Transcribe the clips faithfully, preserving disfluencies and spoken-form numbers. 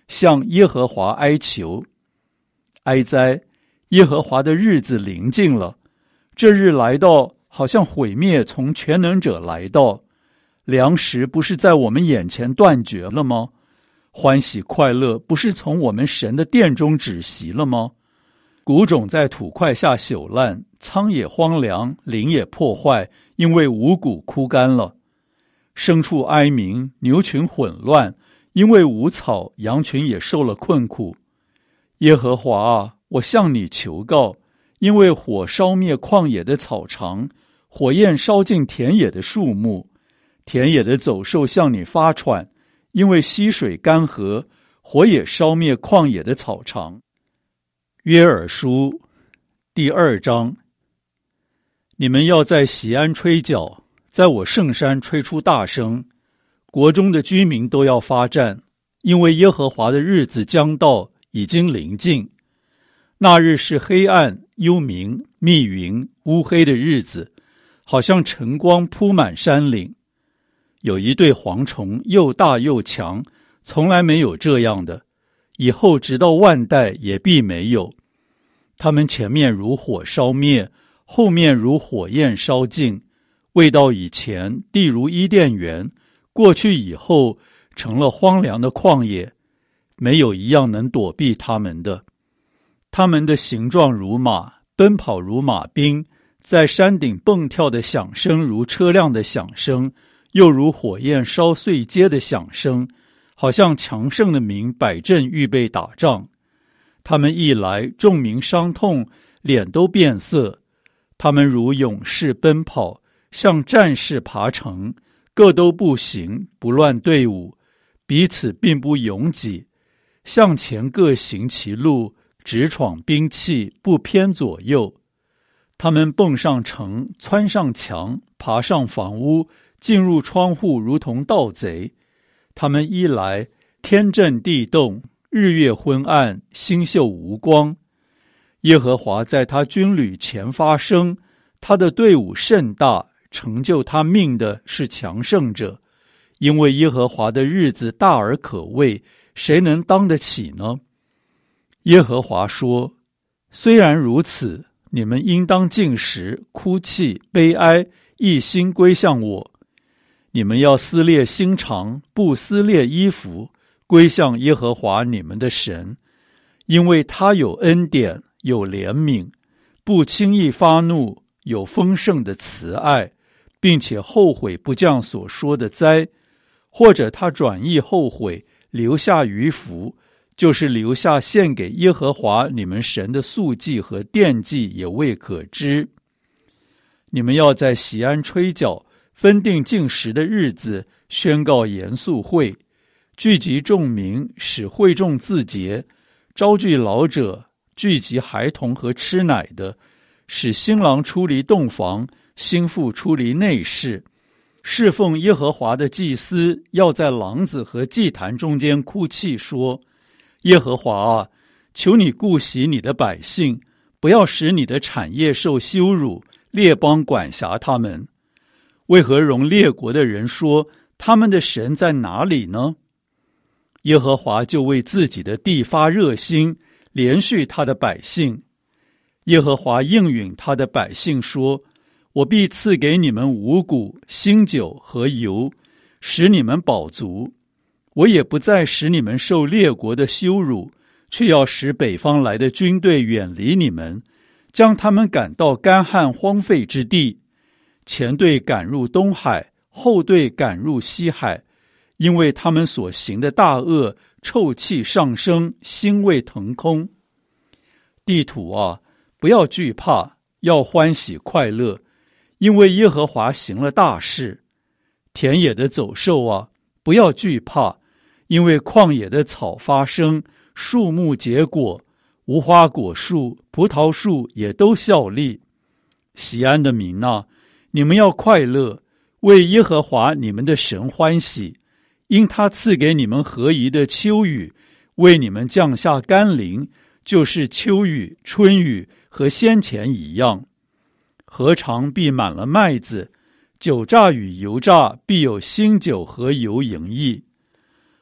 向耶和华哀求。哀哉！耶和华的日子临近了，这日来到，好像毁灭从全能者来到。粮食不是在我们眼前断绝了吗？欢喜快乐不是从我们神的殿中止息了吗？谷种在土块下朽烂，仓也荒凉，林也破坏，因为五谷枯干了。牲畜哀鸣，牛群混乱，因为无草，羊群也受了困苦。耶和华啊，我向你求告，因为火烧灭旷野的草场，火焰烧尽田野的树木，田野的走兽向你发喘，因为溪水干涸，火也烧灭旷野的草场。约珥书第二章。你们要在锡安吹角，在我圣山吹出大声，国中的居民都要发战，因为耶和华的日子将到，已经临近。那日是黑暗、幽冥、密云、乌黑的日子，好像晨光铺满山岭。有一对蝗虫，又大又强，从来没有这样的，以后直到万代也必没有。他们前面如火烧灭，后面如火焰烧尽。未到以前，地如伊甸园，过去以后，成了荒凉的旷野，没有一样能躲避他们的。他们的形状如马，奔跑如马兵，在山顶蹦跳的响声如车辆的响声，又如火焰烧碎街的响声，好像强盛的民摆阵预备打仗。他们一来，众民伤痛，脸都变色。他们如勇士奔跑，像战士爬城，各都步行，不乱队伍，彼此并不拥挤，向前各行其路，直闯兵器，不偏左右。他们蹦上城，窜上墙，爬上房屋，进入窗户，如同盗贼。他们一来，天震地动，日月昏暗，星宿无光。耶和华在他军旅前发声，他的队伍甚大，成就他命的是强盛者。因为耶和华的日子大而可畏，谁能当得起呢？耶和华说，虽然如此，你们应当禁食，哭泣，悲哀，一心归向我。你们要撕裂心肠，不撕裂衣服，归向耶和华你们的神，因为他有恩典，有怜悯，不轻易发怒，有丰盛的慈爱，并且后悔不降所说的灾，或者他转意后悔，留下余福，就是留下献给耶和华你们神的素祭和奠祭，也未可知。你们要在锡安吹角，分定禁食的日子，宣告严肃会，聚集众民，使会众自洁，招聚老者，聚集孩童和吃奶的，使新郎出离洞房，新妇出离内室。侍奉耶和华的祭司要在廊子和祭坛中间哭泣说，耶和华啊，求你顾惜你的百姓，不要使你的产业受羞辱，列邦管辖他们。为何容列国的人说，他们的神在哪里呢？耶和华就为自己的地发热心，连续他的百姓。耶和华应允他的百姓说，我必赐给你们五谷、新酒和油，使你们饱足。我也不再使你们受列国的羞辱，却要使北方来的军队远离你们，将他们赶到干旱荒废之地。前队赶入东海，后队赶入西海，因为他们所行的大恶，臭气上升，腥味腾空。地土啊，不要惧怕，要欢喜快乐，因为耶和华行了大事。田野的走兽啊，不要惧怕，因为旷野的草发生，树木结果，无花果树、葡萄树也都效力。锡安的民啊，你们要快乐，为耶和华你们的神欢喜，因他赐给你们合宜的秋雨，为你们降下甘霖，就是秋雨、春雨和先前一样。禾场必满了麦子，酒榨与油榨必有新酒和油盈溢。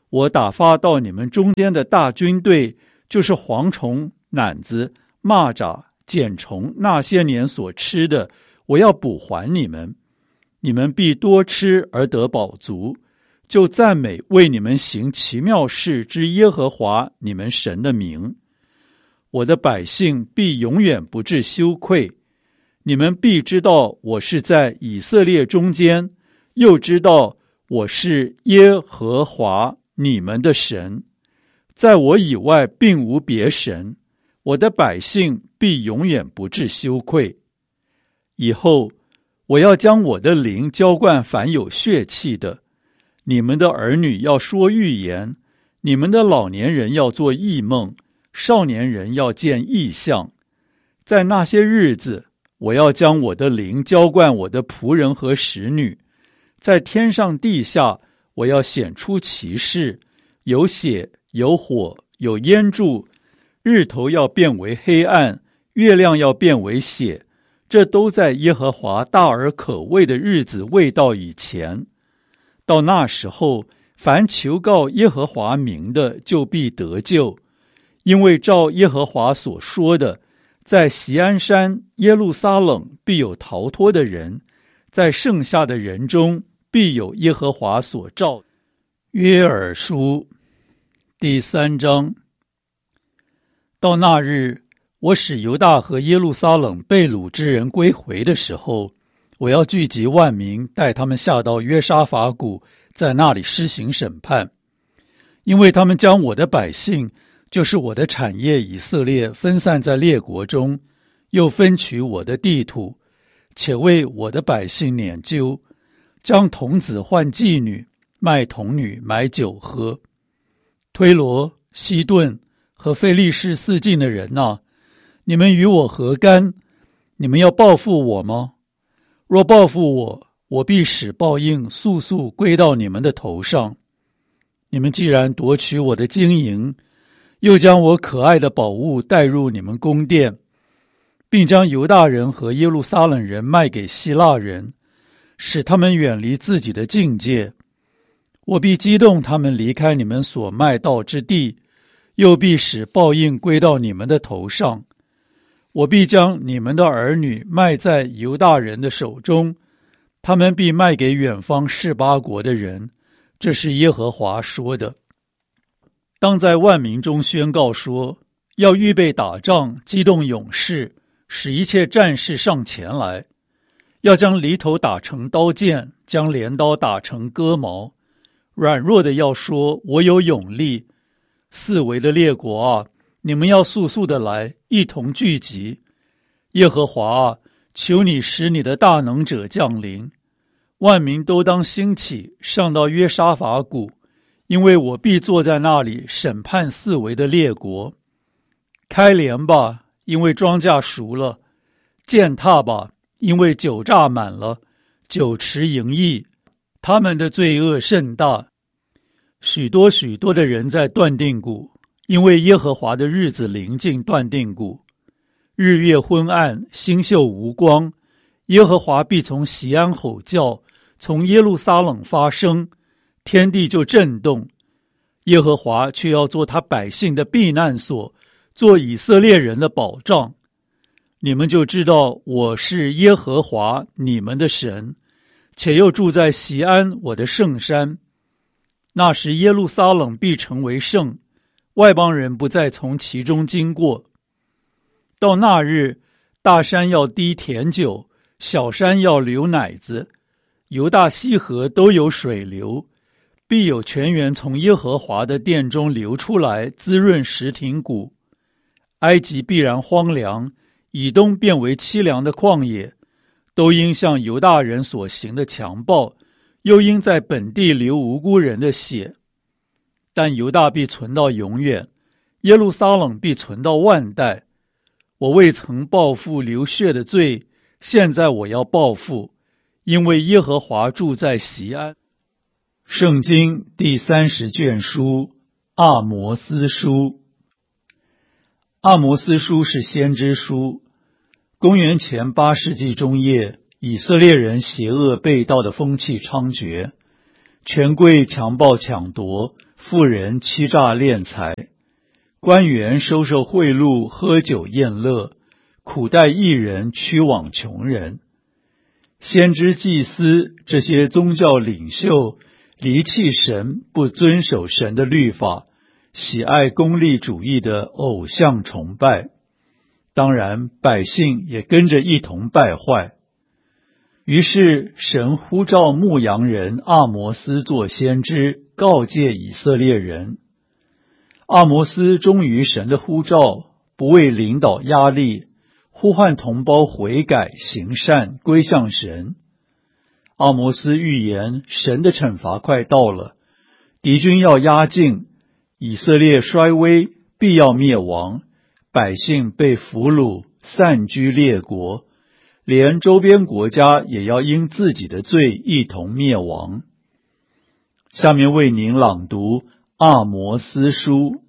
我打发到你们中间的大军队，就是蝗虫、蝻子、蚂蚱、茧虫，那些年所吃的，我要补还你们。你们必多吃而得饱足，就赞美为你们行奇妙事之耶和华你们神的名。我的百姓必永远不致羞愧，你们必知道我是在以色列中间，又知道我是耶和华你们的神，在我以外并无别神，我的百姓必永远不致羞愧。以后我要将我的灵浇灌凡有血气的，你们的儿女要说预言，你们的老年人要做异梦，少年人要见异象。在那些日子，我要将我的灵浇灌我的仆人和使女，在天上地下，我要显出奇事，有血，有火，有烟柱，日头要变为黑暗，月亮要变为血，这都在耶和华大而可畏的日子未到以前。到那时候，凡求告耶和华名的，就必得救，因为照耶和华所说的，在锡安山耶路撒冷必有逃脱的人，在剩下的人中必有耶和华所召。约珥书第三章。到那日，我使犹大和耶路撒冷被掳之人归回的时候，我要聚集万民，带他们下到约沙法谷，在那里施行审判。因为他们将我的百姓，就是我的产业以色列，分散在列国中，又分取我的地土，且为我的百姓拈阄，将童子换妓女，卖童女买酒喝。推罗、西顿和非利士四境的人啊，你们与我何干？你们要报复我吗？若报复我，我必使报应速速归到你们的头上。你们既然夺取我的金银，又将我可爱的宝物带入你们宫殿，并将犹大人和耶路撒冷人卖给希腊人，使他们远离自己的境界，我必激动他们离开你们所卖到之地，又必使报应归到你们的头上。我必将你们的儿女卖在犹大人的手中，他们必卖给远方示巴国的人，这是耶和华说的。当在万民中宣告说，要预备打仗，激动勇士，使一切战士上前来，要将犁头打成刀剑，将镰刀打成戈矛。软弱的要说，我有勇力。四围的列国啊，你们要速速的来，一同聚集。耶和华啊，求你使你的大能者降临，万民都当兴起，上到约沙法谷，因为我必坐在那里审判四围的列国。开镰吧，因为庄稼熟了；践踏吧，因为酒榨满了，酒池盈溢，他们的罪恶甚大。许多许多的人在断定谷，因为耶和华的日子临近断定谷。日月昏暗，星宿无光，耶和华必从锡安吼叫，从耶路撒冷发声，天地就震动。耶和华却要做他百姓的避难所，做以色列人的保障。你们就知道我是耶和华你们的神，且又住在锡安我的圣山。那时耶路撒冷必成为圣，外邦人不再从其中经过。到那日，大山要滴甜酒，小山要流奶子，犹大西河都有水流，必有泉源从耶和华的殿中流出来，滋润石亭谷。埃及必然荒凉，以东变为凄凉的旷野，都因向犹大人所行的强暴，又因在本地流无辜人的血。但犹大必存到永远，耶路撒冷必存到万代。我未曾报复流血的罪，现在我要报复，因为耶和华住在锡安。圣经第三十卷书，阿摩斯书。阿摩斯书是先知书。公元前八世纪中叶，以色列人邪恶背道的风气猖獗，权贵强暴抢夺， 富人欺诈敛财，官员收受贿赂，喝酒宴乐，苦待义人，屈枉穷人。先知祭司这些宗教领袖离弃神，不遵守神的律法，喜爱功利主义的偶像崇拜，当然百姓也跟着一同败坏。于是神呼召牧羊人阿摩斯做先知，告诫以色列人。阿摩斯忠于神的呼召，不为领导压力，呼唤同胞悔改行善，归向神。阿摩斯预言神的惩罚快到了，敌军要压境，以色列衰微，必要灭亡，百姓被俘虏，散居列国，连周边国家也要因自己的罪一同灭亡。下面为您朗读阿摩斯书。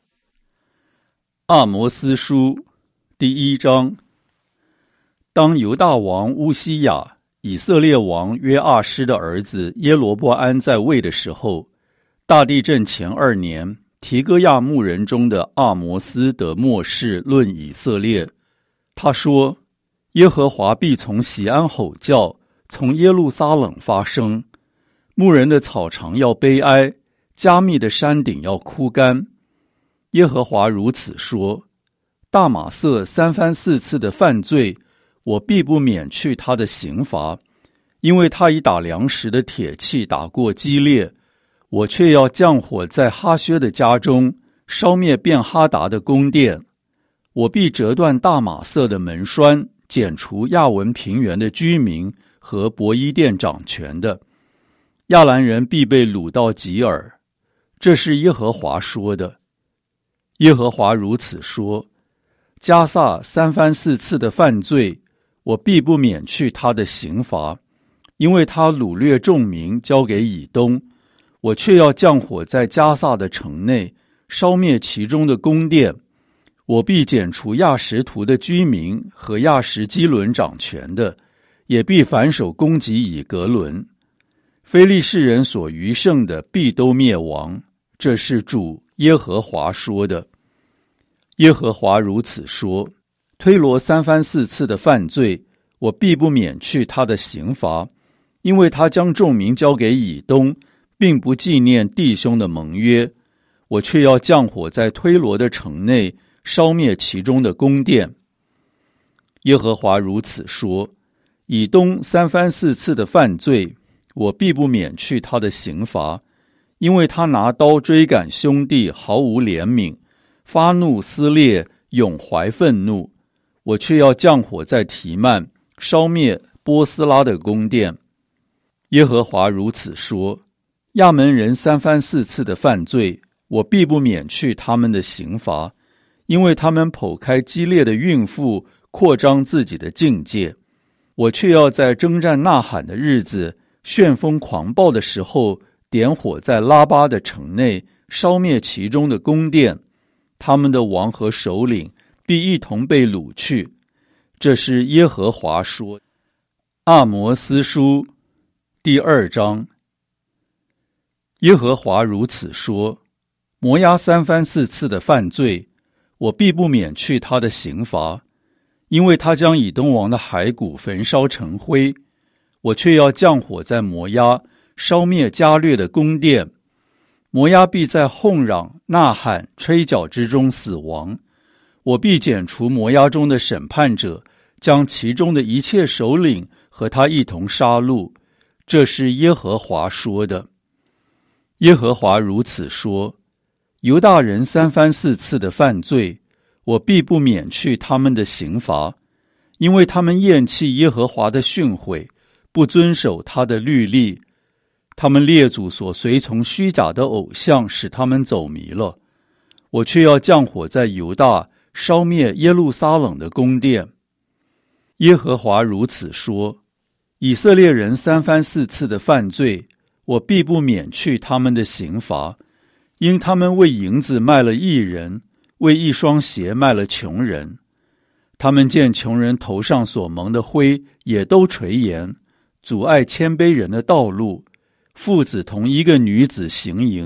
阿摩斯书第一章。当犹大王乌西雅、以色列王约阿施的儿子耶罗波安在位的时候，大地震前二年，提哥亚牧人中的阿摩斯得默示论以色列。他说，耶和华必从锡安吼叫，从耶路撒冷发声，牧人的草场要悲哀，加密的山顶要枯干。耶和华如此说，大马色三番四次的犯罪，我必不免去他的刑罚，因为他已打粮食的铁器打过基列，我却要降火在哈薛的家中，烧灭便哈达的宫殿。我必折断大马色的门栓，剪除亚文平原的居民和伯伊甸掌权的。亚兰人必被掳到吉尔。这是耶和华说的。耶和华如此说，迦萨三番四次的犯罪，我必不免去他的刑罚，因为他掳掠众民交给以东，我却要降火在迦萨的城内，烧灭其中的宫殿。我必剪除亚实图的居民和亚实基伦掌权的，也必反手攻击以格伦。非利士人所余剩的必都灭亡，这是主耶和华说的。耶和华如此说，推罗三番四次的犯罪，我必不免去他的刑罚，因为他将众民交给以东，并不纪念弟兄的盟约，我却要降火在推罗的城内，烧灭其中的宫殿。耶和华如此说，以东三番四次的犯罪，我必不免去他的刑罚，因为他拿刀追赶兄弟，毫无怜悯，发怒撕裂，永怀愤怒，我却要降火在提曼，烧灭波斯拉的宫殿。耶和华如此说，亚门人三番四次的犯罪，我必不免去他们的刑罚，因为他们剖开激烈的孕妇，扩张自己的境界。我却要在征战呐喊的日子，旋风狂暴的时候，点火在拉巴的城内，烧灭其中的宫殿，他们的王和首领必一同被掳去。这是耶和华说。阿摩斯书第二章。耶和华如此说，摩押三番四次的犯罪，我必不免去他的刑罚，因为他将以东王的骸骨焚烧成灰，我却要降火在摩押，烧灭加略的宫殿。摩押必在哄嚷、呐喊、吹角之中死亡。我必剪除摩押中的审判者，将其中的一切首领和他一同杀戮。这是耶和华说的。耶和华如此说，犹大人三番四次的犯罪，我必不免去他们的刑罚，因为他们厌弃耶和华的训诲，不遵守他的律例。他们列祖所随从虚假的偶像，使他们走迷了。我却要降火在犹大，烧灭耶路撒冷的宫殿。耶和华如此说，以色列人三番四次的犯罪，我必不免去他们的刑罚，因他们为银子卖了义人，为一双鞋卖了穷人。他们见穷人头上所蒙的灰，也都垂涎，阻碍谦卑人的道路。父子同一个女子行淫，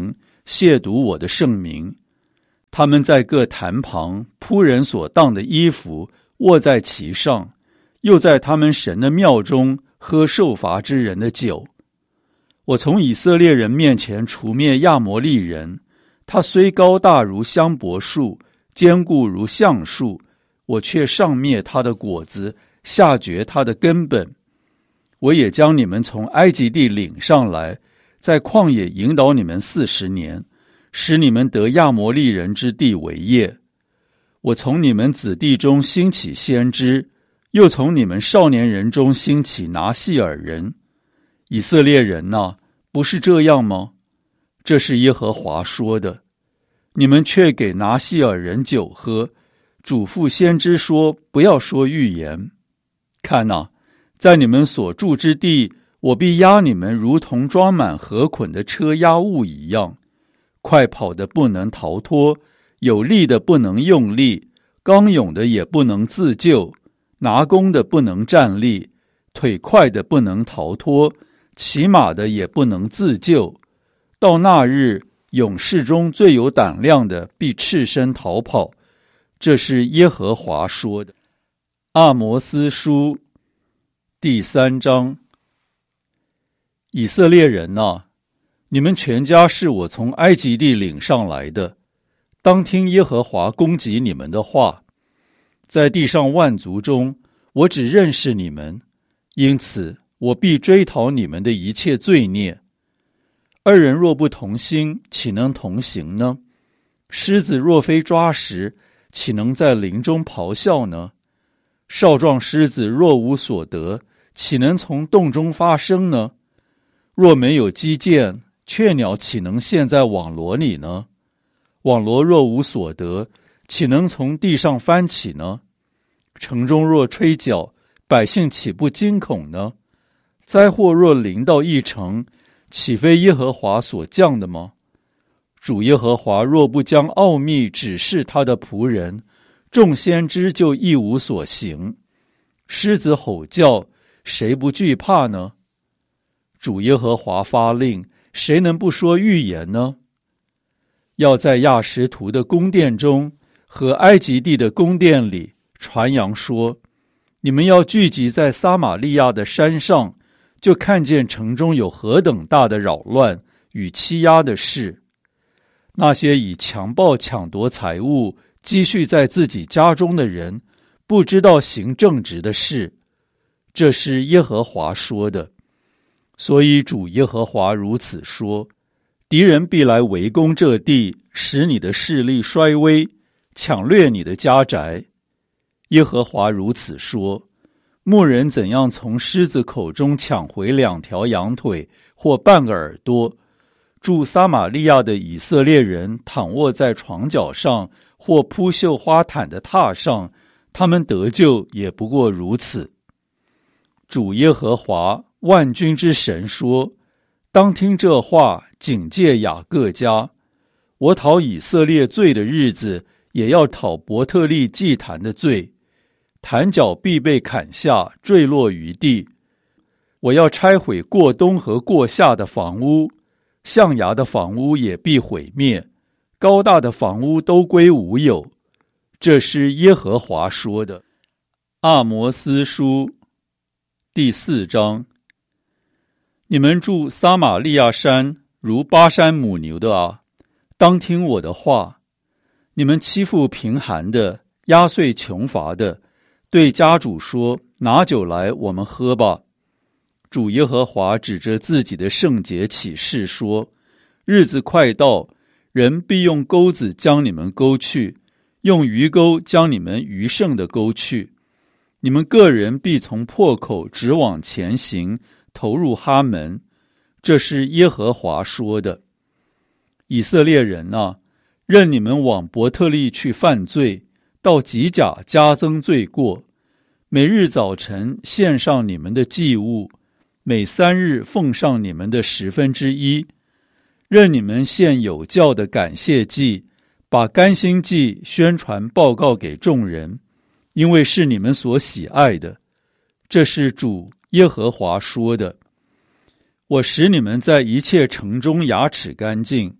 亵渎我的圣名。他们在各坛旁仆人所当的衣服，卧在其上，又在他们神的庙中喝受罚之人的酒。我从以色列人面前除灭亚摩利人，他虽高大如香柏树，坚固如橡树，我却上灭他的果子，下绝他的根本。我也将你们从埃及地领上来，在旷野引导你们四十年，使你们得亚摩利人之地为业。我从你们子弟中兴起先知，又从你们少年人中兴起拿细尔人。以色列人哪，不是这样吗？这是耶和华说的。你们却给拿细尔人酒喝，嘱咐先知说，不要说预言。看哪，在你们所住之地，我必压你们如同装满禾捆的车压物一样，快跑的不能逃脱，有力的不能用力，刚勇的也不能自救，拿弓的不能站立，腿快的不能逃脱，骑马的也不能自救。到那日，勇士中最有胆量的必赤身逃跑。这是耶和华说的。阿摩斯书第三章。以色列人哪，你们全家是我从埃及地领上来的，当听耶和华攻击你们的话。在地上万族中，我只认识你们，因此我必追讨你们的一切罪孽。二人若不同心，岂能同行呢？狮子若非抓食，岂能在林中咆哮呢？少壮狮子若无所得，岂能从洞中发声呢？若没有机剑，雀鸟岂能陷在网罗里呢？网罗若无所得，岂能从地上翻起呢？城中若吹角，百姓岂不惊恐呢？灾祸若临到一城，岂非耶和华所降的吗？主耶和华若不将奥秘指示他的仆人，众先知就一无所行。狮子吼叫，谁不惧怕呢？主耶和华发令，谁能不说预言呢？要在亚实图的宫殿中和埃及地的宫殿里传扬说，你们要聚集在撒玛利亚的山上，就看见城中有何等大的扰乱与欺压的事。那些以强暴抢夺财物积蓄在自己家中的人，不知道行正直的事。这是耶和华说的。所以主耶和华如此说，敌人必来围攻这地，使你的势力衰微，抢掠你的家宅。耶和华如此说，牧人怎样从狮子口中抢回两条羊腿或半个耳朵，住撒玛利亚的以色列人躺卧在床脚上或铺绣花毯的榻上，他们得救也不过如此。主耶和华万军之神说，当听这话，警戒雅各家。我讨以色列罪的日子，也要讨伯特利祭坛的罪。坛角必被砍下，坠落于地。我要拆毁过东和过夏的房屋，象牙的房屋也必毁灭，高大的房屋都归无有。这是耶和华说的。阿摩斯书第四章。你们住撒玛利亚山如巴山母牛的啊，当听我的话。你们欺负贫寒的，压碎穷乏的，对家主说，拿酒来，我们喝吧。主耶和华指着自己的圣洁起誓说，日子快到，人必用钩子将你们勾去，用鱼钩将你们余剩的勾去。你们个人必从破口直往前行，投入哈门。这是耶和华说的。以色列人啊，任你们往伯特利去犯罪，到吉甲加增罪过。每日早晨献上你们的祭物，每三日奉上你们的十分之一。任你们献有教的感谢祭，把甘心祭宣传报告给众人，因为是你们所喜爱的。这是主耶和华说的。我使你们在一切城中牙齿干净，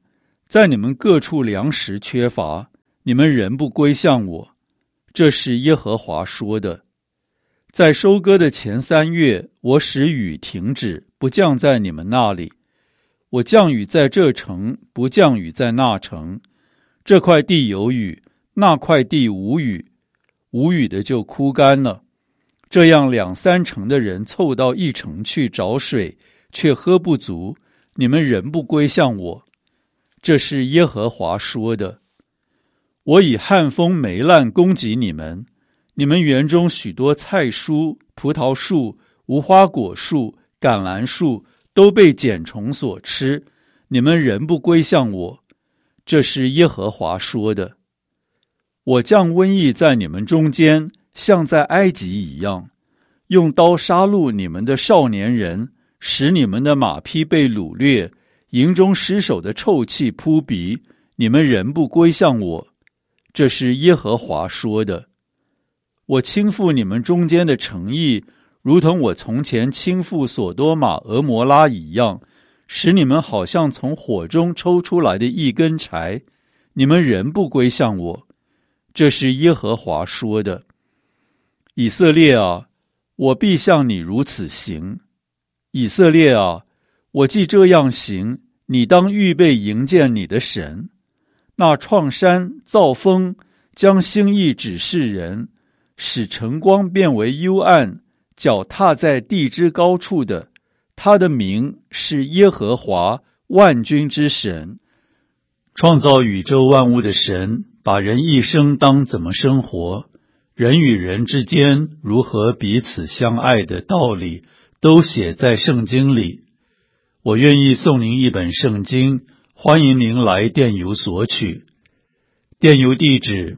在你们各处粮食缺乏，你们仍不归向我，这是耶和华说的。在收割的前三月，我使雨停止，不降在你们那里。我降雨在这城，不降雨在那城。这块地有雨，那块地无雨，无雨的就枯干了。这样两三城的人凑到一城去找水，却喝不足，你们仍不归向我，这是耶和华说的。我以旱风霉烂攻击你们，你们园中许多菜蔬、葡萄树、无花果树、橄榄树都被茧虫所吃，你们仍不归向我，这是耶和华说的。我降瘟疫在你们中间，像在埃及一样，用刀杀戮你们的少年人，使你们的马匹被掳掠，营中尸首的臭气扑鼻，你们仍不归向我，这是耶和华说的。我倾覆你们中间的城邑，如同我从前倾覆所多玛、俄摩拉一样，使你们好像从火中抽出来的一根柴，你们仍不归向我，这是耶和华说的。以色列啊，我必向你如此行。以色列啊，我既这样行，你当预备迎接你的神。那创山造风，将心意指示人，使晨光变为幽暗，脚踏在地之高处的，他的名是耶和华万军之神。创造宇宙万物的神，把人一生当怎么生活，人与人之间如何彼此相爱的道理，都写在圣经里。我愿意送您一本圣经，欢迎您来电邮索取。电邮地址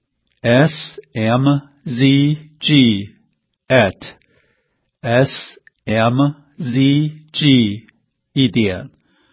s m z g at s m z g 一点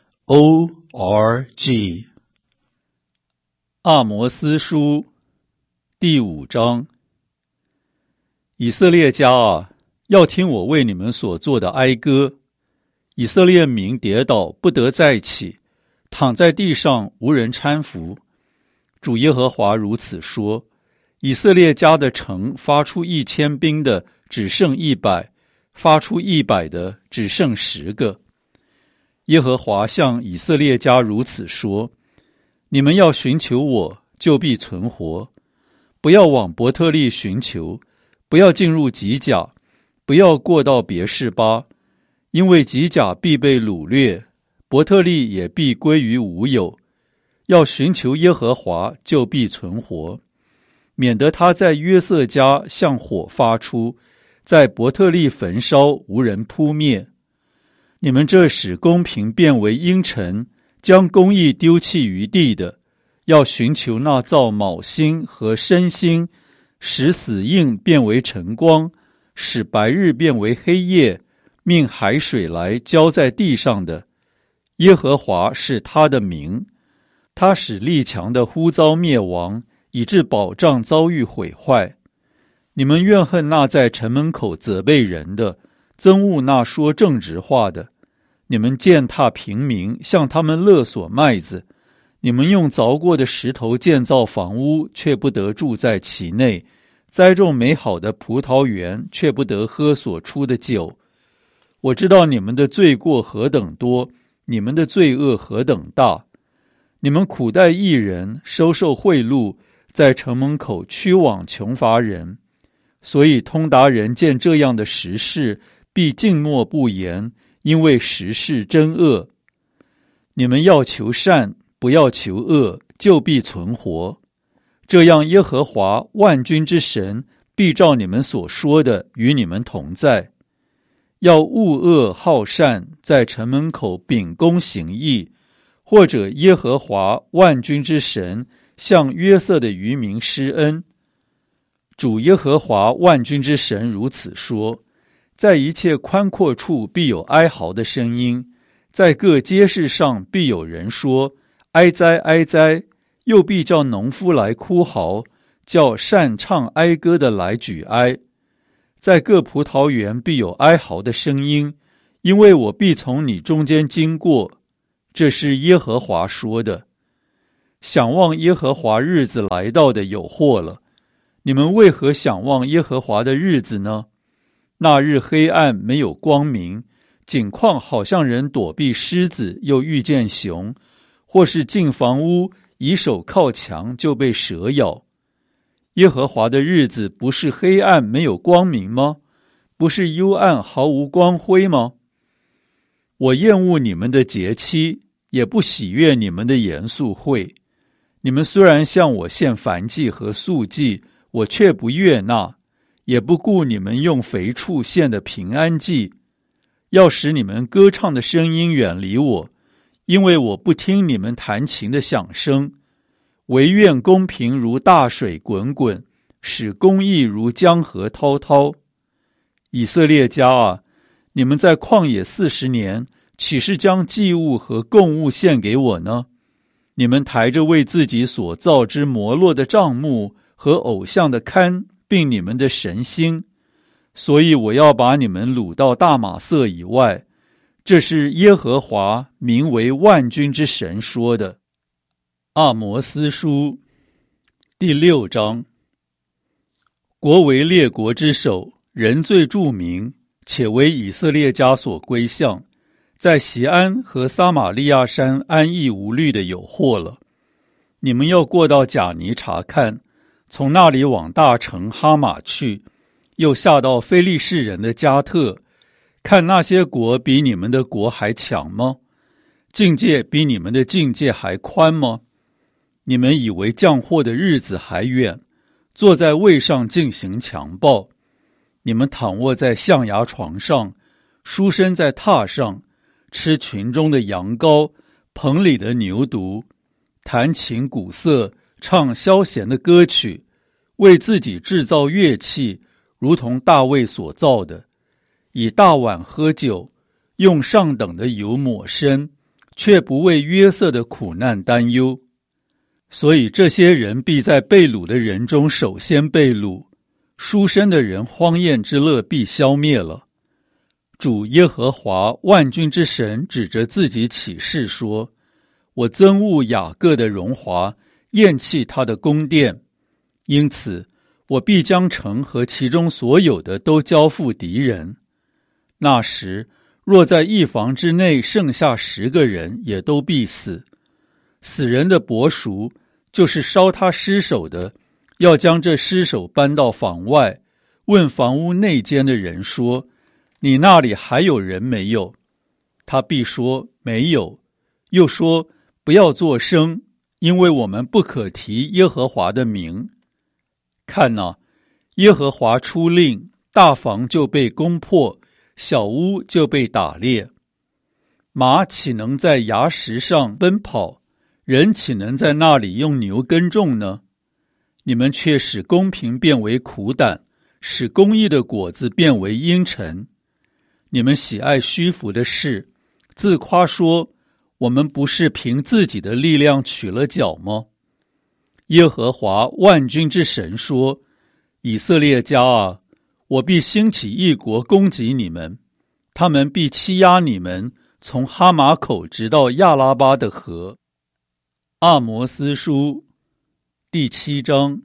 o r g。 阿摩斯书第五章。以色列家啊，要听我为你们所做的哀歌。以色列民跌倒，不得再起，躺在地上无人搀扶。主耶和华如此说：以色列家的城发出一千兵的只剩一百，发出一百的只剩十个。耶和华向以色列家如此说：你们要寻求我，就必存活。不要往伯特利寻求，不要进入吉甲，不要过到别是巴，因为吉甲必被掳掠，伯特利也必归于无有。要寻求耶和华，就必存活，免得他在约瑟家向火发出，在伯特利焚烧，无人扑灭。你们这使公平变为阴沉，将公义丢弃于地的，要寻求那造卯星和申星，使死印变为晨光，使白日变为黑夜，命海水来浇在地上的。耶和华是他的名。他使力强的忽遭灭亡，以致保障遭遇毁坏。你们怨恨那在城门口责备人的，憎恶那说正直话的。你们践踏平民，向他们勒索麦子。你们用凿过的石头建造房屋，却不得住在其内；栽种美好的葡萄园，却不得喝所出的酒。我知道你们的罪过何等多，你们的罪恶何等大。你们苦待义人，收受贿赂，在城门口屈枉穷乏人。所以通达人见这样的时事，必静默不言，因为时事真恶。你们要求善，不要求恶，就必存活。这样耶和华万军之神必照你们所说的与你们同在。要恶恶好善，在城门口秉公行义，或者耶和华万军之神向约瑟的渔民施恩。主耶和华万军之神如此说：在一切宽阔处必有哀嚎的声音，在各街市上必有人说：哀哉哀哉！又必叫农夫来哭嚎，叫善唱哀歌的来举哀。在各葡萄园必有哀嚎的声音，因为我必从你中间经过。这是耶和华说的。 想望耶和华日子来到的有祸了。你们为何想望耶和华的日子呢？那日黑暗没有光明，景况好像人躲避狮子又遇见熊，或是进房屋以手靠墙就被蛇咬。耶和华的日子不是黑暗没有光明吗？不是幽暗毫无光辉吗？我厌恶你们的节期，也不喜悦你们的严肃会。你们虽然向我献燔祭和素祭，我却不悦纳，也不顾你们用肥畜献的平安祭。要使你们歌唱的声音远离我，因为我不听你们弹琴的响声。惟愿公平如大水滚滚，使公义如江河滔滔。以色列家啊，你们在旷野四十年，岂是将祭物和供物献给我呢？你们抬着为自己所造之摩洛的帐幕和偶像的龛，并你们的神星，所以我要把你们掳到大马色以外。这是耶和华名为万军之神说的。阿摩斯书第六章。国为列国之首，人最著名，且为以色列家所归向，在锡安和撒玛利亚山安逸无虑的有祸了。你们要过到贾尼查看，从那里往大城哈马去，又下到非利士人的加特，看那些国比你们的国还强吗？境界比你们的境界还宽吗？你们以为降祸的日子还远，坐在位上进行强暴。你们躺卧在象牙床上，书生在榻上，吃群中的羊羔，棚里的牛犊，弹琴鼓瑟，唱消闲的歌曲，为自己制造乐器，如同大卫所造的，以大碗喝酒，用上等的油抹身，却不为约瑟的苦难担忧。所以这些人必在被掳的人中首先被掳，书生的人荒宴之乐必消灭了。主耶和华万军之神指着自己起誓说，我憎恶雅各的荣华，厌弃他的宫殿，因此我必将城和其中所有的都交付敌人。那时若在一房之内剩下十个人，也都必死。死人的伯叔，就是烧他尸首的，要将这尸首搬到房外，问房屋内间的人说，你那里还有人没有？他必说没有，又说不要作声，因为我们不可提耶和华的名。看哪，耶和华出令，大房就被攻破，小屋就被打裂。马岂能在崖石上奔跑？人岂能在那里用牛耕种呢？你们却使公平变为苦胆，使公义的果子变为阴沉。你们喜爱虚浮的事，自夸说，我们不是凭自己的力量取了角吗？耶和华万军之神说，以色列家啊，我必兴起一国攻击你们，他们必欺压你们，从哈马口直到亚拉巴的河。阿摩斯书第七章。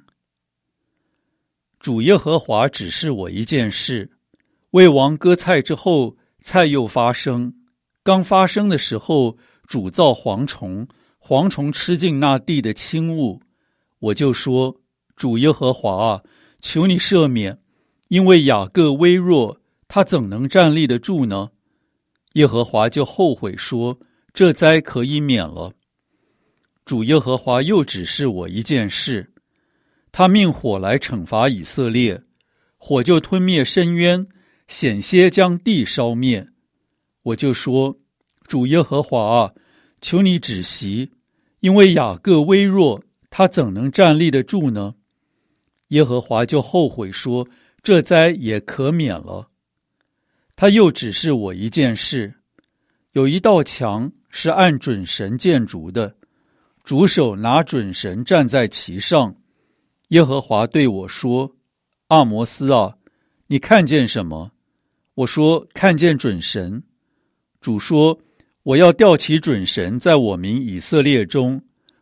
主耶和华指示我一件事，为王割菜之后，菜又发生。刚发生的时候，主造蝗虫，蝗虫吃尽那地的轻物。我就说，主耶和华啊，求你赦免，因为雅各微弱，他怎能站立得住呢？耶和华就后悔说，这灾可以免了。主耶和华又指示我一件事，他命火来惩罚以色列，火就吞灭深渊，险些将地烧灭。我就说，主耶和华啊，求你止息，因为雅各微弱，他怎能站立得住呢？耶和华就后悔说，这灾也可免了。他又指示我一件事，有一道墙是按准绳建筑的，主手拿准绳站在其上。耶和华对我说，阿摩斯啊，你看见什么？我说，看见准绳。主说，我要吊起准绳在我民以色列中，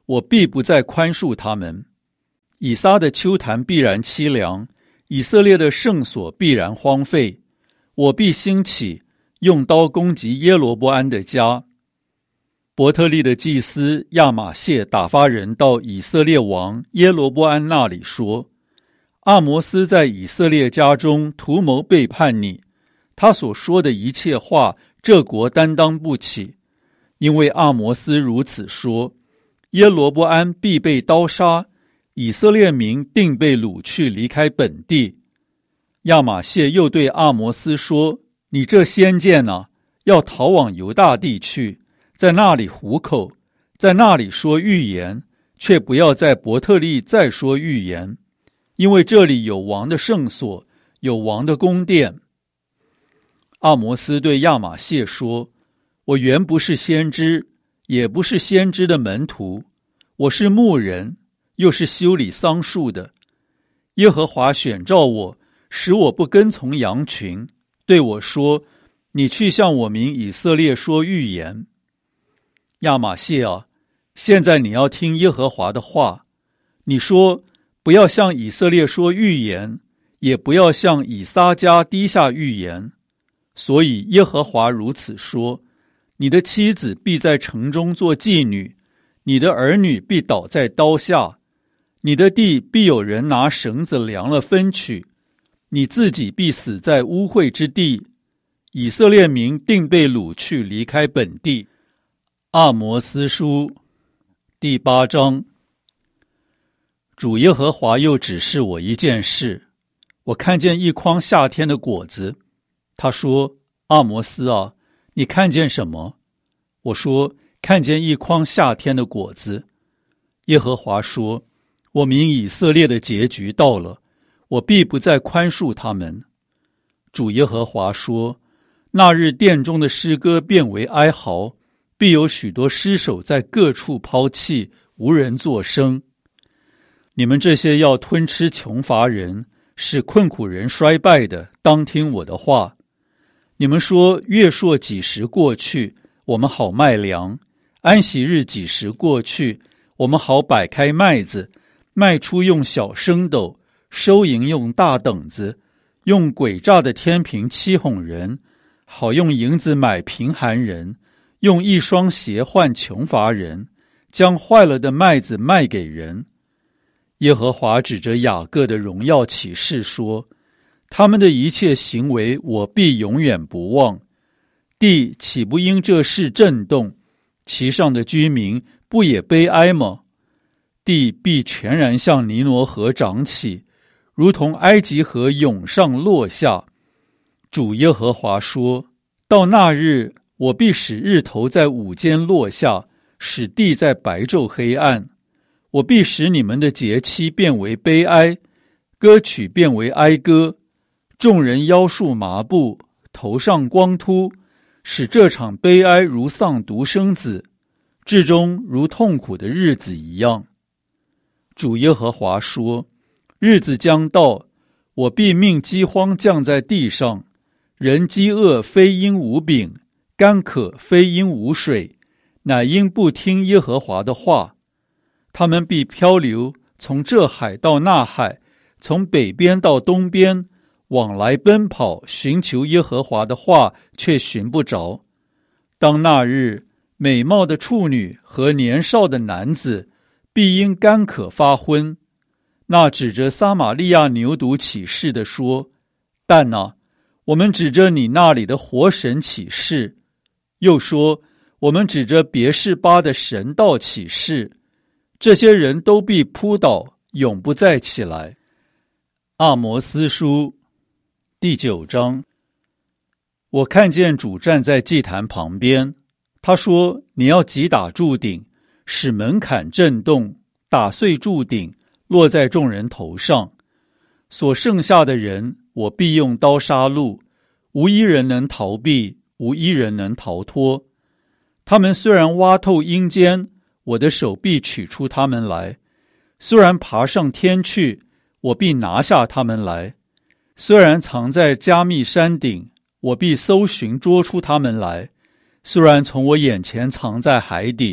我必不再宽恕他们。以撒的丘坛必然凄凉，以色列的圣所必然荒废。我必兴起，用刀攻击耶罗波安的家。伯特利的祭司亚玛谢打发人到以色列王耶罗波安那里说，阿摩斯在以色列家中图谋背叛你，他所说的一切话，这国担当不起。因为阿摩斯如此说，耶罗波安必被刀杀，以色列民定被掳去离开本地。亚玛谢又对阿摩斯说，你这先见呢、啊，要逃往犹大地去，在那里糊口，在那里说预言，却不要在伯特利再说预言，因为这里有王的圣所，有王的宫殿。阿摩斯对亚玛谢说，我原不是先知，也不是先知的门徒，我是牧人，又是修理桑树的。耶和华选召我，使我不跟从羊群，对我说，你去向我民以色列说预言。亚玛谢啊，现在你要听耶和华的话，你说，不要向以色列说预言，也不要向以撒家低下预言。所以耶和华如此说，你的妻子必在城中做妓女，你的儿女必倒在刀下，你的地必有人拿绳子量了分取，你自己必死在污秽之地，以色列民定被掳去离开本地。阿摩斯书第八章。主耶和华又指示我一件事，我看见一筐夏天的果子。他说，阿摩斯啊，你看见什么？我说，看见一筐夏天的果子。耶和华说，我民以色列的结局到了，我必不再宽恕他们。主耶和华说，那日殿中的诗歌变为哀嚎，必有许多尸首在各处抛弃，无人作声。你们这些要吞吃穷乏人，使困苦人衰败的，当听我的话。你们说，月朔几时过去，我们好卖粮；安息日几时过去，我们好摆开麦子，卖出用小升斗，收银用大等子，用诡诈的天平欺哄人，好用银子买贫寒人，用一双鞋换穷乏人，将坏了的麦子卖给人。耶和华指着雅各的荣耀起誓说，他们的一切行为我必永远不忘。地岂不因这事震动？其上的居民不也悲哀吗？地必全然向尼罗河涨起，如同埃及河涌上落下。主耶和华说，到那日，我必使日头在午间落下，使地在白昼黑暗。我必使你们的节期变为悲哀，歌曲变为哀歌，众人腰束麻布，头上光秃，使这场悲哀如丧独生子，至终如痛苦的日子一样。主耶和华说，日子将到，我必命饥荒降在地上，人饥饿非因无饼，干渴非因无水，乃因不听耶和华的话。他们必漂流，从这海到那海，从北边到东边，往来奔跑，寻求耶和华的话，却寻不着。当那日，美貌的处女和年少的男子必因干渴发昏。那指着撒玛利亚牛犊起誓的说，但啊，我们指着你那里的活神起誓。又说，我们指着别是巴的神道起誓。这些人都必扑倒，永不再起来。阿摩斯书第九章。我看见主站在祭坛旁边，他说，你要击打柱顶，使门槛震动，打碎柱顶，落在众人头上。所剩下的人，我必用刀杀戮，无一人能逃避，无一人能逃脱。他们虽然挖透阴间，我的手必取出他们来；虽然爬上天去，我必拿下他们来；虽然藏在加密山顶，我必搜寻捉出他们来；虽然从我眼前藏在海底，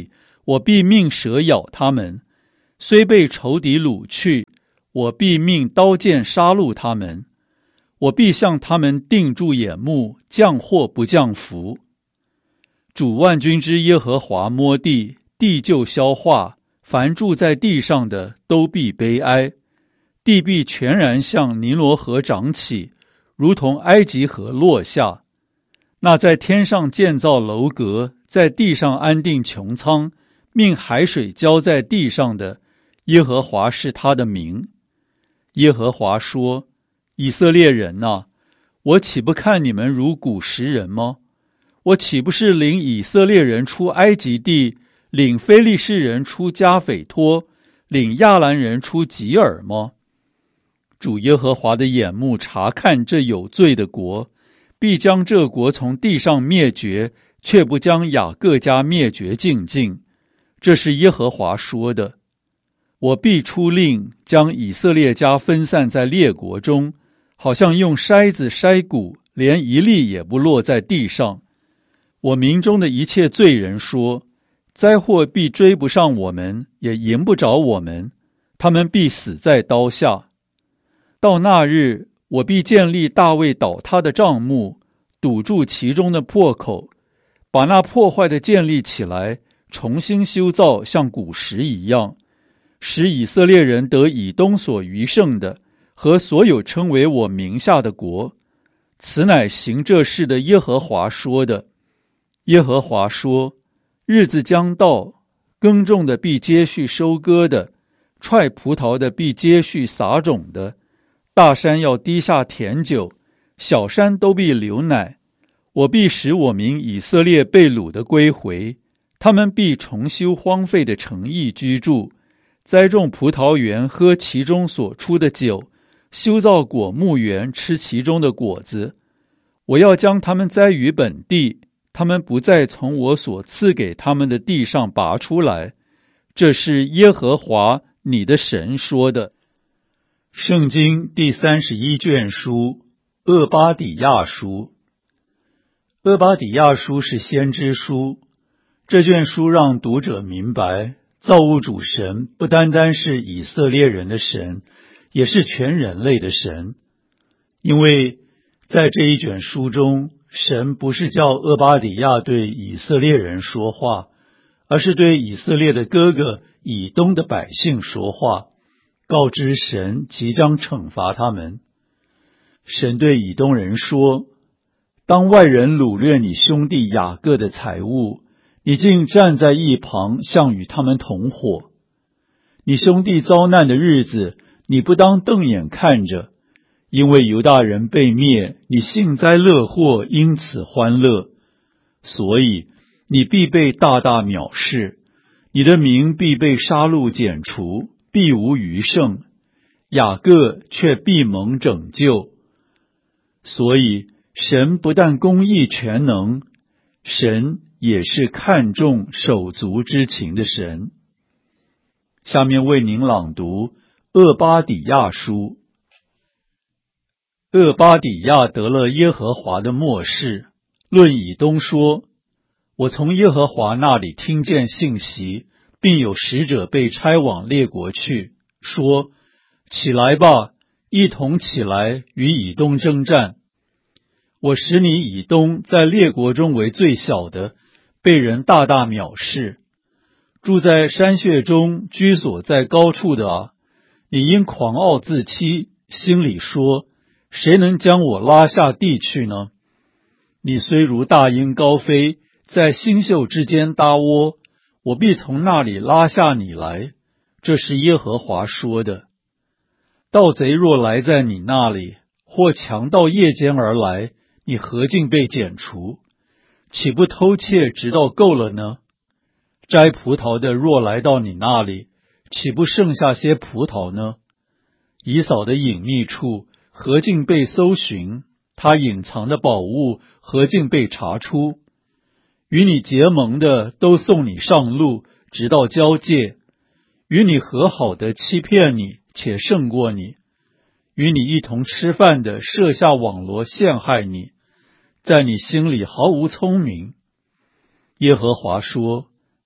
我必命蛇咬他们；虽被仇敌掳去，我必命刀剑杀戮他们。我必向他们定住眼目，降祸不降福。主万军之耶和华摸地，地就消化，凡住在地上的都必悲哀。地必全然向尼罗河长起，如同埃及河落下。那在天上建造楼阁，在地上安定穹苍，命海水浇在地上的，耶和华是他的名。耶和华说：以色列人啊，我岂不看你们如古时人吗？我岂不是领以色列人出埃及地，领非利士人出加斐托，领亚兰人出吉尔吗？主耶和华的眼目察看这有罪的国，必将这国从地上灭绝，却不将雅各家灭绝尽尽。这是耶和华说的。我必出令，将以色列家分散在列国中，好像用筛子筛谷，连一粒也不落在地上。我民中的一切罪人说，灾祸必追不上我们，也迎不着我们，他们必死在刀下。到那日，我必建立大卫倒塌的帐幕，堵住其中的破口，把那破坏的建立起来，重新修造，像古时一样，使以色列人得以东所余剩的，和所有称为我名下的国。此乃行这事的耶和华说的。耶和华说：日子将到，耕种的必接续收割的，踹葡萄的必接续撒种的。大山要滴下甜酒，小山都必流奶。我必使我民以色列被掳的归回，他们必重修荒废的城邑居住，栽种葡萄园，喝其中所出的酒，修造果木园，吃其中的果子。我要将他们栽于本地，他们不再从我所赐给他们的地上拔出来。这是耶和华你的神说的。圣经第三十一卷书，厄巴底亚书。厄巴底亚书是先知书，这卷书让读者明白，造物主神不单单是以色列人的神，也是全人类的神。因为在这一卷书中，神不是叫厄巴底亚对以色列人说话，而是对以色列的哥哥以东的百姓说话，告知神即将惩罚他们。神对以东人说：当外人掳掠你兄弟雅各的财物，你竟站在一旁，像与他们同伙。你兄弟遭难的日子，你不当瞪眼看着，因为犹大人被灭，你幸灾乐祸，因此欢乐。所以你必被大大藐视，你的名必被杀戮剪除，必无余剩，雅各却必蒙拯救。所以神不但公义全能，神也是看重手足之情的神。下面为您朗读厄巴底亚书。厄巴底亚得了耶和华的默示，论以东说：我从耶和华那里听见信息，并有使者被差往列国去，说：起来吧，一同起来与以东征战。我使你以东在列国中为最小的，被人大大藐视。住在山穴中，居所在高处的啊，你因狂傲自欺，心里说：谁能将我拉下地去呢？你虽如大鹰高飞，在星宿之间搭窝，我必从那里拉下你来。这是耶和华说的。盗贼若来在你那里，或强盗夜间而来，你何竟被剪除？岂不偷窃直到够了呢？摘葡萄的若来到你那里，岂不剩下些葡萄呢？以扫的隐秘处何竟被搜寻？他隐藏的宝物何竟被查出？与你结盟的都送你上路，直到交界；与你和好的欺骗你，且胜过你；与你一同吃饭的设下网罗陷害你，在你心里毫无聪明。耶和华说：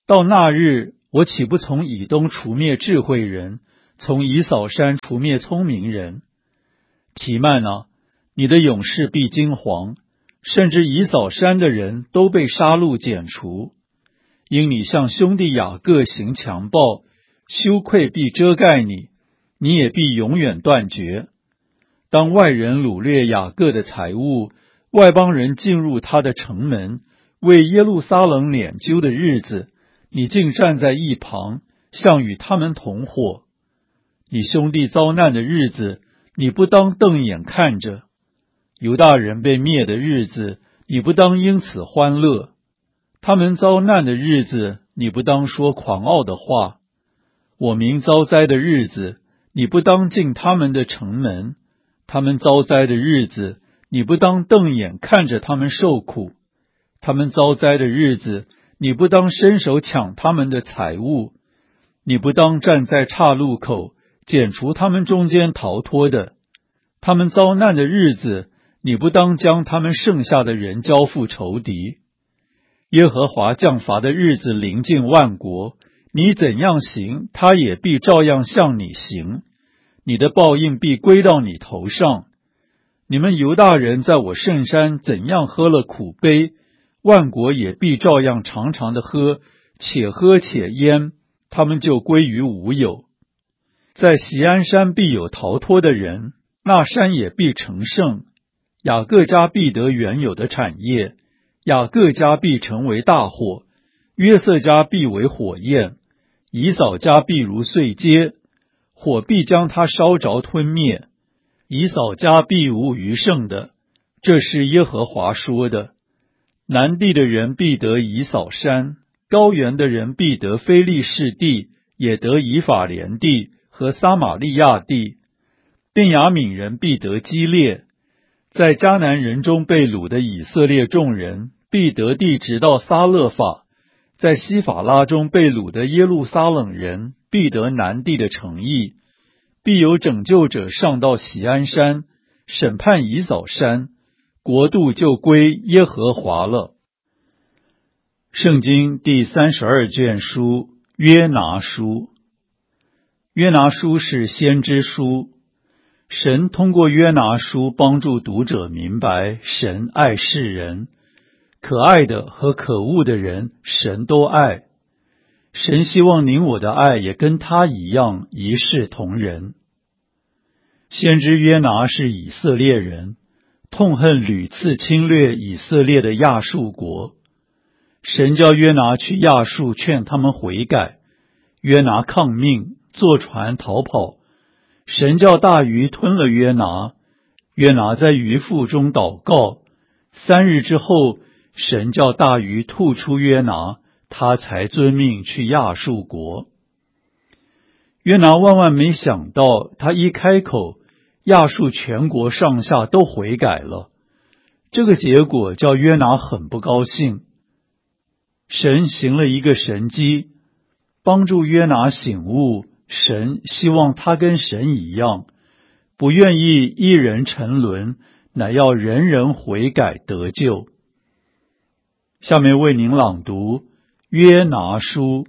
到那日，我岂不从以东除灭智慧人，从以扫山除灭聪明人？提曼啊，你的勇士必惊惶，甚至以扫山的人都被杀戮剪除。因你向兄弟雅各行强暴，羞愧必遮盖你，你也必永远断绝。当外人掳掠雅各的财物，外邦人进入他的城门，为耶路撒冷拈阄的日子，你竟站在一旁，像与他们同伙。你兄弟遭难的日子，你不当瞪眼看着；犹大人被灭的日子，你不当因此欢乐；他们遭难的日子，你不当说狂傲的话；我民遭灾的日子，你不当进他们的城门；他们遭灾的日子，你不当瞪眼看着他们受苦；他们遭灾的日子，你不当伸手抢他们的财物；你不当站在岔路口，剪除他们中间逃脱的；他们遭难的日子，你不当将他们剩下的人交付仇敌。耶和华降罚的日子临近万国，你怎样行，他也必照样向你行，你的报应必归到你头上。你们犹大人在我圣山怎样喝了苦杯，万国也必照样常常的喝，且喝且淹，他们就归于无有。在锡安山必有逃脱的人，那山也必成圣。雅各家必得原有的产业，雅各家必成为大火，约瑟家必为火焰，以扫家必如碎秸，火必将他烧着吞灭，以扫家必无余剩的。这是耶和华说的。南地的人必得以扫山，高原的人必得非利士地，也得以法莲地和撒玛利亚地。便雅悯人必得基列，在迦南人中被掳的以色列众人必得地直到撒勒法，在西法拉中被掳的耶路撒冷人必得南地的城邑。必有拯救者上到锡安山，审判以扫山，国度就归耶和华了。圣经第三十二卷书约拿书。约拿书是先知书，神通过约拿书帮助读者明白神爱世人，可爱的和可恶的人神都爱。神希望您我的爱也跟他一样一视同仁。先知约拿是以色列人，痛恨屡次侵略以色列的亚述国。神叫约拿去亚述劝他们悔改，约拿抗命，坐船逃跑。神叫大鱼吞了约拿，约拿在鱼腹中祷告，三日之后，神叫大鱼吐出约拿，他才遵命去亚述国。约拿万万没想到，他一开口，亚述全国上下都悔改了。这个结果叫约拿很不高兴。神行了一个神迹，帮助约拿醒悟，神希望他跟神一样，不愿意一人沉沦，乃要人人悔改得救。下面为您朗读约拿书。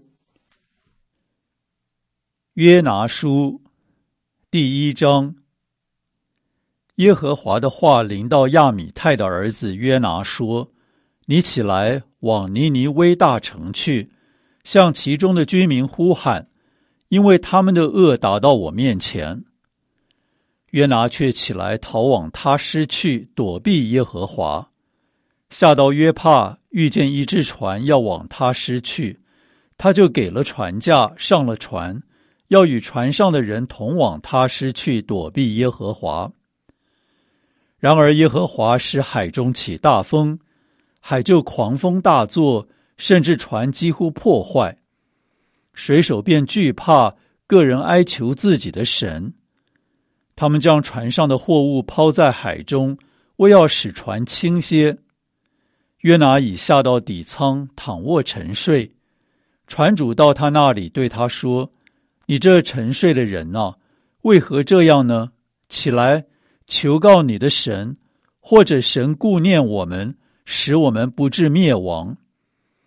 约拿书第一章。耶和华的话临到亚米太的儿子约拿说：你起来，往尼尼微大城去，向其中的居民呼喊，因为他们的恶达到我面前。约拿却起来逃往他施去，躲避耶和华。下到约帕，遇见一只船要往他施去，他就给了船价，上了船，要与船上的人同往他施去，躲避耶和华。然而耶和华使海中起大风，海就狂风大作，甚至船几乎破坏。水手便惧怕，个人哀求自己的神。他们将船上的货物抛在海中，为要使船轻些。约拿已下到底舱，躺卧沉睡。船主到他那里，对他说：你这沉睡的人啊，为何这样呢？起来，求告你的神，或者神顾念我们，使我们不致灭亡。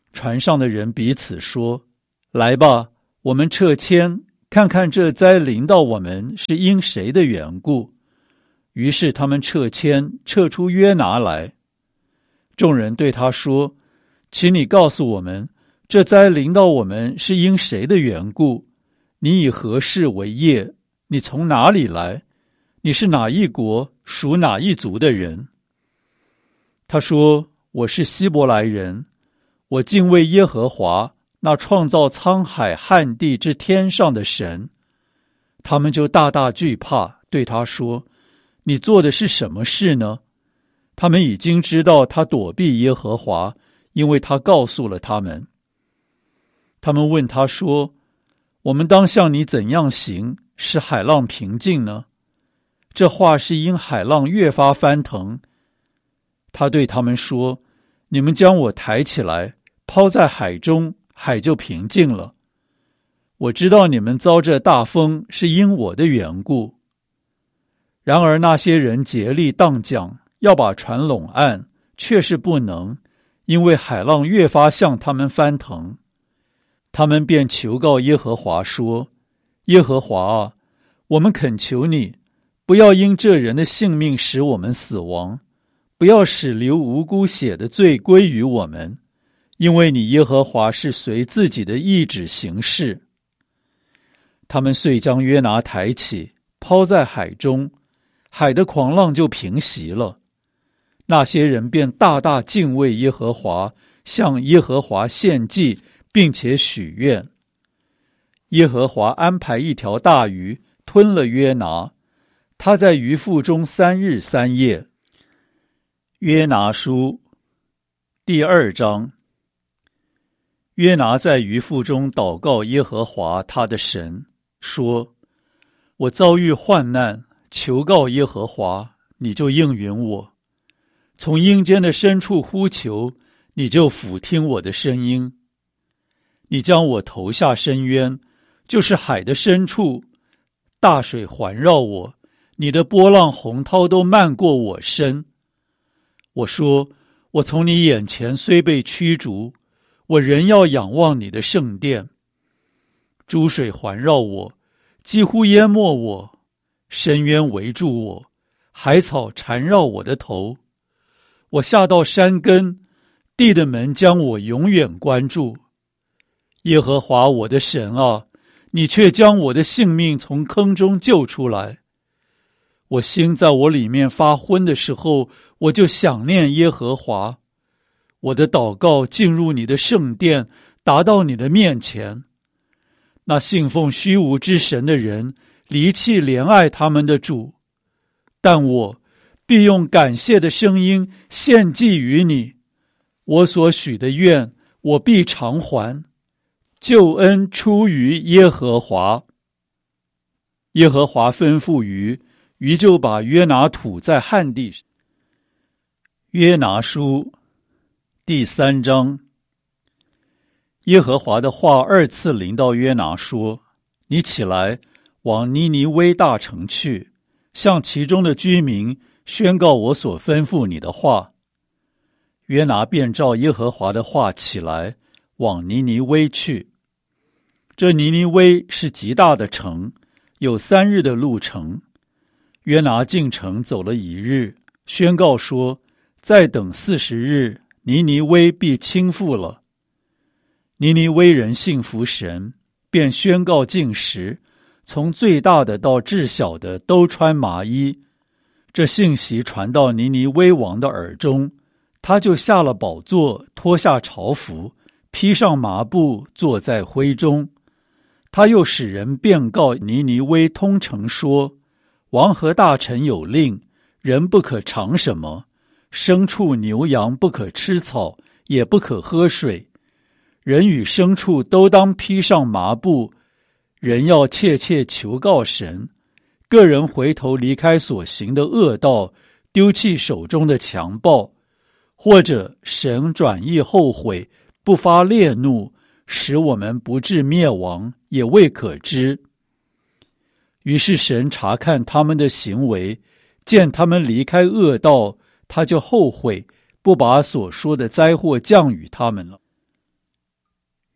船上的人彼此说：来吧，我们撤迁，看看这灾临到我们是因谁的缘故。于是他们撤迁，撤出约拿来。众人对他说：请你告诉我们，这灾临到我们是因谁的缘故？你以何事为业？你从哪里来？你是哪一国，属哪一族的人？他说：我是希伯来人，我敬畏耶和华，那创造沧海旱地之天上的神。他们就大大惧怕，对他说：你做的是什么事呢？他们已经知道他躲避耶和华，因为他告诉了他们。他们问他说：我们当向你怎样行，使海浪平静呢？这话是因海浪越发翻腾。他对他们说：你们将我抬起来，抛在海中，海就平静了。我知道你们遭这大风是因我的缘故。然而那些人竭力荡桨，要把船拢岸，却是不能，因为海浪越发向他们翻腾。他们便求告耶和华说：耶和华啊，我们恳求你，不要因这人的性命使我们死亡，不要使流无辜血的罪归于我们，因为你耶和华是随自己的意志行事。他们遂将约拿抬起，抛在海中，海的狂浪就平息了。那些人便大大敬畏耶和华，向耶和华献祭，并且许愿。耶和华安排一条大鱼吞了约拿，他在鱼腹中三日三夜。约拿书第二章。约拿在鱼腹中祷告耶和华他的神，说：我遭遇患难，求告耶和华，你就应允我；从阴间的深处呼求，你就俯听我的声音。你将我投下深渊，就是海的深处，大水环绕我，你的波浪洪涛都漫过我身。我说：我从你眼前虽被驱逐，我仍要仰望你的圣殿。诸水环绕我，几乎淹没我，深渊围住我，海草缠绕我的头。我下到山根，地的门将我永远关住。耶和华我的神啊，你却将我的性命从坑中救出来。我心在我里面发昏的时候，我就想念耶和华。我的祷告进入你的圣殿，达到你的面前。那信奉虚无之神的人离弃怜爱他们的主，但我必用感谢的声音献祭于你。我所许的愿，我必偿还。救恩出于耶和华。耶和华吩咐鱼，鱼就把约拿吐在旱地上。约拿书第三章。耶和华的话二次临到约拿说：你起来，往尼尼微大城去，向其中的居民宣告我所吩咐你的话。约拿便照耶和华的话起来，往尼尼微去。这尼尼微是极大的城，有三日的路程。约拿进城走了一日，宣告说：再等四十日，尼尼微必倾覆了。尼尼微人信服神，便宣告禁食，从最大的到至小的都穿麻衣。这信息传到尼尼微王的耳中，他就下了宝座，脱下朝服，披上麻布，坐在灰中。他又使人便告尼尼微通城说：王和大臣有令，人不可尝什么，牲畜牛羊不可吃草，也不可喝水。人与牲畜都当披上麻布。人要切切求告神，个人回头离开所行的恶道，丢弃手中的强暴，或者神转意后悔，不发烈怒，使我们不致灭亡，也未可知。于是神查看他们的行为，见他们离开恶道，他就后悔，不把所说的灾祸降与他们了。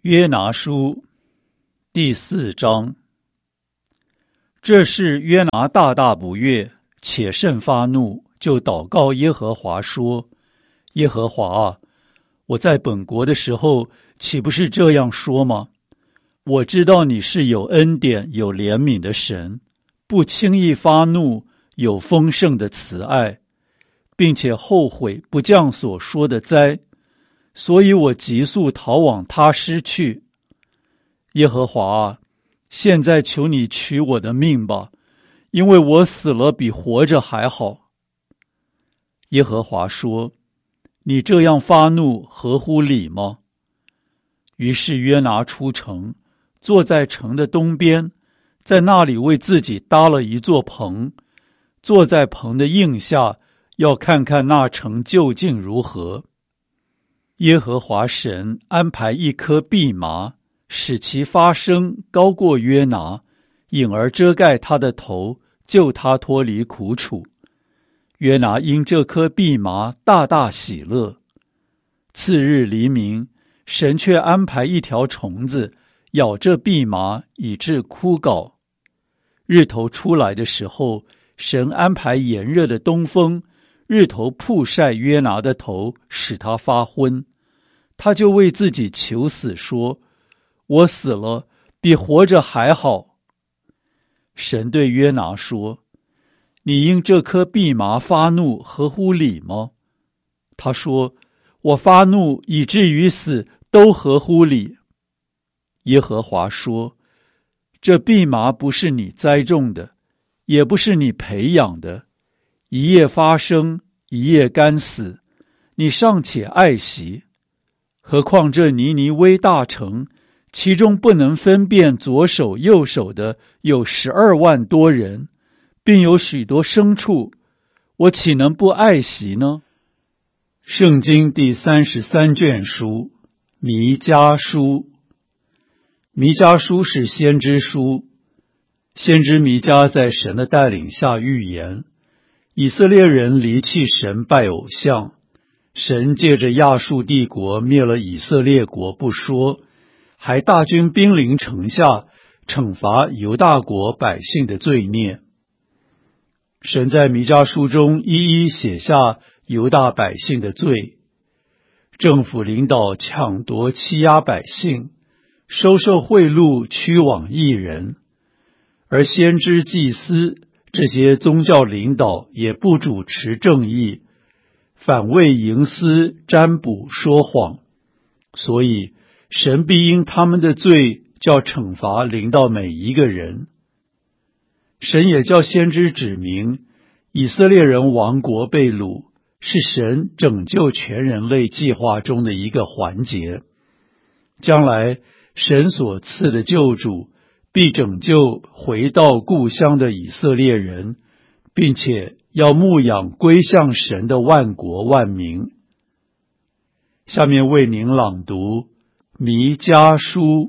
约拿书第四章。这事约拿大大不悦，且甚发怒，就祷告耶和华说：耶和华啊，我在本国的时候，岂不是这样说吗？我知道你是有恩典、有怜悯的神，不轻易发怒，有丰盛的慈爱，并且后悔不降所说的灾，所以我急速逃往他施去。耶和华啊，现在求你取我的命吧，因为我死了比活着还好。耶和华说：你这样发怒合乎理吗？于是约拿出城，坐在城的东边，在那里为自己搭了一座棚，坐在棚的荫下，要看看那城究竟如何。耶和华神安排一棵蓖麻，使其发声高过约拿，引而遮盖他的头，救他脱离苦楚。约拿因这棵蓖麻大大喜乐。次日黎明，神却安排一条虫子咬这蓖麻，以致枯槁。日头出来的时候，神安排炎热的东风，日头曝晒约拿的头，使他发昏。他就为自己求死，说：我死了比活着还好。神对约拿说：你因这棵蓖麻发怒合乎理吗？他说：我发怒以至于死都合乎理。耶和华说：这蓖麻不是你栽种的，也不是你培养的，一夜发生，一夜干死，你尚且爱惜。何况这尼尼微大城，其中不能分辨左手右手的有十二万多人，并有许多牲畜，我岂能不爱惜呢？圣经第三十三卷书，弥迦书。弥迦书是先知书，先知弥迦在神的带领下预言，以色列人离弃神拜偶像，神借着亚述帝国灭了以色列国不说，还大军兵临城下，惩罚犹大国百姓的罪孽。神在弥迦书中一一写下犹大百姓的罪，政府领导抢夺欺压百姓，收受贿赂屈枉义人，而先知祭司这些宗教领导也不主持正义，反为营私占卜说谎，所以神必因他们的罪叫惩罚临到每一个人。神也叫先知指明，以色列人亡国被掳是神拯救全人类计划中的一个环节。将来神所赐的救主必拯救回到故乡的以色列人，并且要牧养归向神的万国万民。下面为您朗读弥迦书。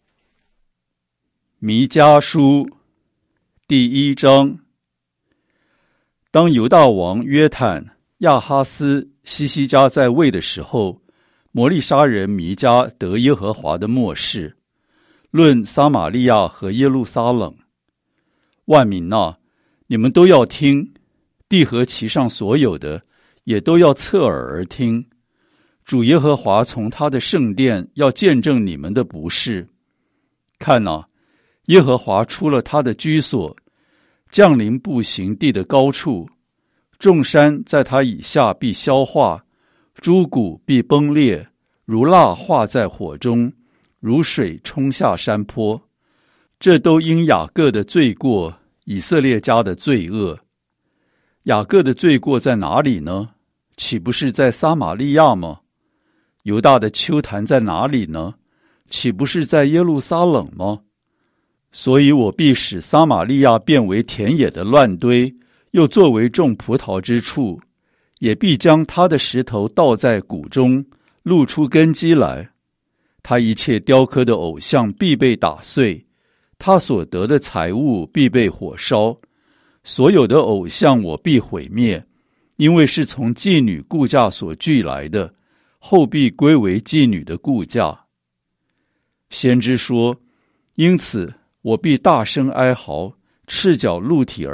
弥迦书第一章。当犹大王约坦、亚哈斯、西西家在位的时候，摩利沙人弥迦得耶和华的默示，论撒玛利亚和耶路撒冷。万民哪，你们都要听，地和其上所有的也都要侧耳而听。主耶和华从他的圣殿要见证你们的不是。看哪，耶和华出了他的居所，降临步行地的高处，众山在他以下必消化，诸谷必崩裂，如蜡化在火中，如水冲下山坡。这都因雅各的罪过，以色列家的罪恶。雅各的罪过在哪里呢？岂不是在撒玛利亚吗？犹大的丘坛在哪里呢？岂不是在耶路撒冷吗？所以我必使撒玛利亚变为田野的乱堆，又作为种葡萄之处，也必将他的石头倒在谷中，露出根基来。他一切雕刻的偶像必被打碎，他所得的财物必被火烧。所有的偶像我必毁灭，因为是从妓女雇价所聚来的，后必归为妓女的雇价。 先知说：因此我必大声哀嚎，赤脚露体